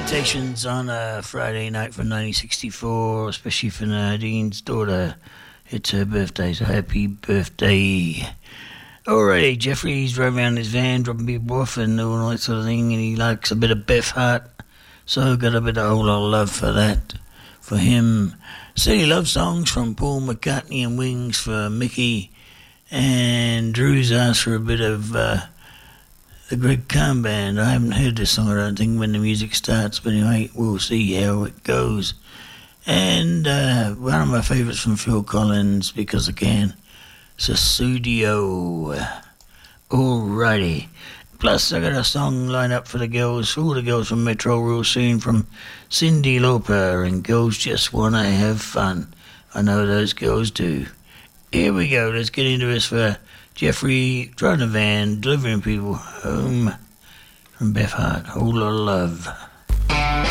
Salutations on a Friday night from 1964, especially for Nadine's daughter. It's her birthday, so happy birthday. Alrighty, Jeffrey's driving around his van, dropping people off and all that sort of thing, and he likes a bit of Beth Hart, so got a bit of whole lot of love for that, for him. Silly love songs from Paul McCartney and Wings for Mickey, and Drew's asked for a bit of the Greg Kahn Band. I haven't heard this song, I don't think, when the music starts, but anyway, we'll see how it goes. And one of my favourites from Phil Collins, because I can, Sussudio. Alrighty. Plus, I got a song lined up for the girls, all the girls from Metro real soon, from Cyndi Lauper, and Girls Just Wanna Have Fun. I know those girls do. Here we go, let's get into this for Jeffrey, driving a van, delivering people home from Beth Hart. Whole lot of love.